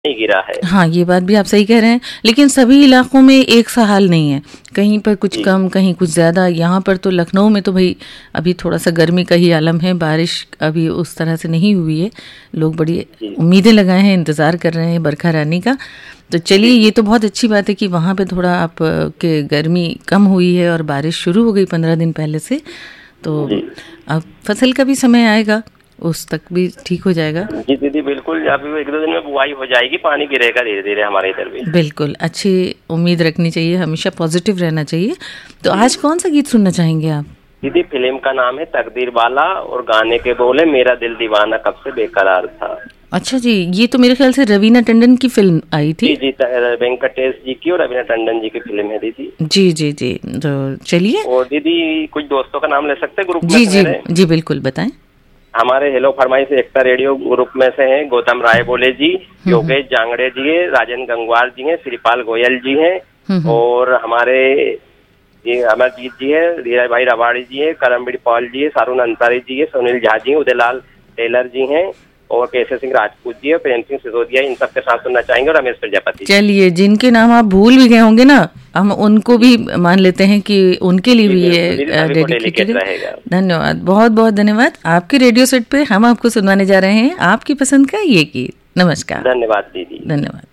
नहीं गिरा है। हाँ, ये बात भी आप सही कह रहे हैं, लेकिन सभी इलाकों में एक सा हाल नहीं है। कहीं पर कुछ जी कम, कहीं कुछ ज़्यादा। यहाँ पर तो लखनऊ में तो भाई अभी थोड़ा सा गर्मी का ही आलम है, बारिश अभी उस तरह से नहीं हुई है। लोग बड़ी जी उम्मीदें लगाए हैं, इंतज़ार कर रहे हैं बरखा रानी का। तो चलिए, जी ये तो बहुत अच्छी बात है कि वहाँ पे थोड़ा आप के गर्मी कम हुई है और बारिश शुरू हो गई 15 दिन पहले से। तो जी अब फसल का भी समय आएगा, उस तक भी ठीक हो जाएगा। जी दीदी, बिल्कुल। अभी 1-2 दिन में बुआई हो जाएगी, पानी गिरेगा धीरे धीरे हमारे इधर भी। बिल्कुल, अच्छी उम्मीद रखनी चाहिए, हमेशा पॉजिटिव रहना चाहिए। तो आज कौन सा गीत सुनना चाहेंगे आप? दीदी, फिल्म का नाम है तकदीर वाला और गाने के बोले मेरा दिल दीवाना कब से बेकरार था। अच्छा जी, ये तो मेरे ख्याल से रवीना टंडन की फिल्म आई थी। जी जी, वेंकटेश जी की और रवीना टंडन जी की फिल्म है दीदी। जी जी जी, तो चलिए। और दीदी, कुछ दोस्तों का नाम ले सकते हैं ग्रुप में जी से जी मेरे? जी, बिल्कुल बताएं। हमारे हेलो फरमाइश एकता रेडियो ग्रुप में से हैं गौतम राय बोले जी, योगेश जांगड़े जी हैं, राजेंद्र गंगवार जी हैं, श्रीपाल गोयल जी हैं, और हमारे ये अमरजीत जी है, धीरज भाई रवाड़ी जी है, करमबीर पॉल जी है, सारुण अंसारी जी है, सुनील झा जी, उदयलाल टेलर जी हैं, और केशव सिंह राजपूत जी है, प्रेम सिंह सिसोदिया, इन सबके साथ सुनना चाहेंगे, और रमेश प्रजापति। चलिए, जिनके नाम आप भूल भी गए होंगे ना, हम उनको भी मान लेते हैं कि उनके लिए भी ये डेडिकेटेड है। धन्यवाद, बहुत बहुत धन्यवाद। आपके रेडियो सेट पे हम आपको सुनवाने जा रहे हैं आपकी पसंद का ये गीत। नमस्कार। धन्यवाद दीदी। धन्यवाद।